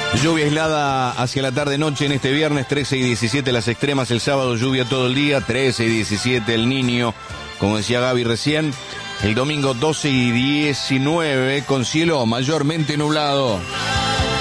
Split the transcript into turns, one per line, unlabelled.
Lluvia aislada hacia la tarde-noche en este viernes, 13 y 17 las extremas, el sábado lluvia todo el día, 13 y 17 el Niño, como decía Gaby recién. El domingo 12 y 19 con cielo mayormente nublado.